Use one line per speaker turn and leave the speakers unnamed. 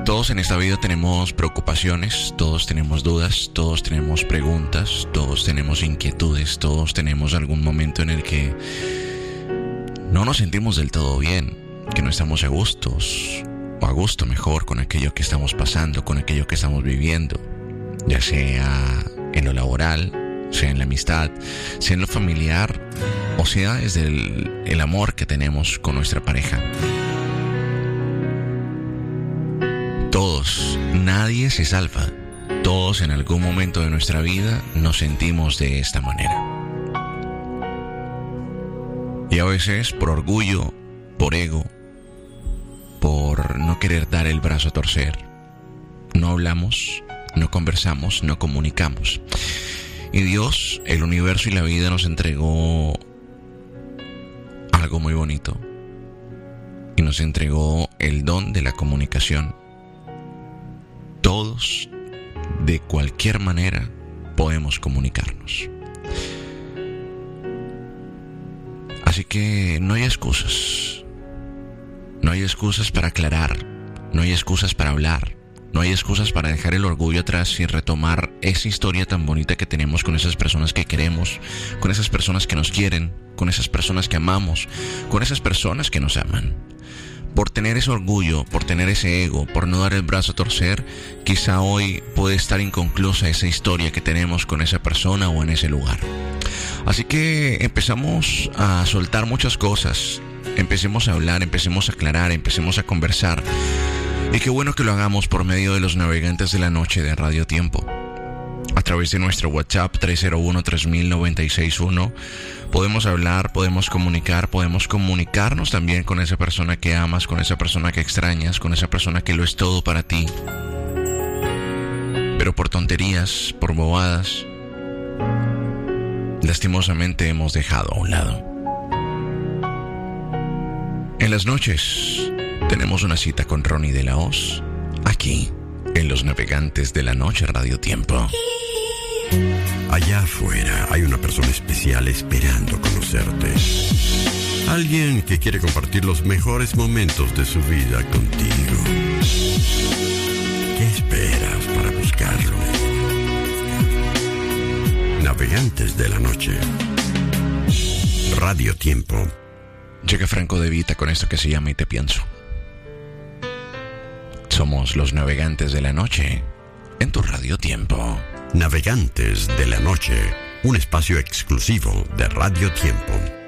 Todos en esta vida tenemos preocupaciones, todos tenemos dudas, todos tenemos preguntas, todos tenemos inquietudes, todos tenemos algún momento en el que no nos sentimos del todo bien, que no estamos a gusto mejor con aquello que estamos pasando, con aquello que estamos viviendo, ya sea en lo laboral, sea en la amistad, sea en lo familiar, o sea desde el amor que tenemos con nuestra pareja. Todos, nadie se salva. Todos en algún momento de nuestra vida nos sentimos de esta manera. Y a veces por orgullo, por ego, por no querer dar el brazo a torcer, no hablamos, no conversamos, no comunicamos. Y Dios, el universo y la vida nos entregó algo muy bonito. Y nos entregó el don de la comunicación. Todos, de cualquier manera, podemos comunicarnos. Así que no hay excusas. No hay excusas para aclarar. No hay excusas para hablar. No hay excusas para dejar el orgullo atrás y retomar esa historia tan bonita que tenemos con esas personas que queremos, con esas personas que nos quieren, con esas personas que amamos, con esas personas que nos aman. Por tener ese orgullo, por tener ese ego, por no dar el brazo a torcer, quizá hoy puede estar inconclusa esa historia que tenemos con esa persona o en ese lugar. Así que empezamos a soltar muchas cosas, empecemos a hablar, empecemos a aclarar, empecemos a conversar. Y qué bueno que lo hagamos por medio de los navegantes de la noche de Radio Tiempo. A través de nuestro WhatsApp 301-3000-961 podemos hablar, podemos comunicar, podemos comunicarnos también con esa persona que amas, con esa persona que extrañas, con esa persona que lo es todo para ti. Pero por tonterías, por bobadas, lastimosamente hemos dejado a un lado. En las noches tenemos una cita con Ronnie de la Hoz, aquí en Los Navegantes de la Noche Radio Tiempo.
Allá afuera hay una persona especial esperando conocerte. Alguien que quiere compartir los mejores momentos de su vida contigo. ¿Qué esperas para buscarlo? Navegantes de la Noche. Radio Tiempo.
Llega Franco De Vita con esto que se llama Y Te Pienso. Somos Los Navegantes de la Noche en tu Radio Tiempo.
Navegantes de la Noche, un espacio exclusivo de Radio Tiempo.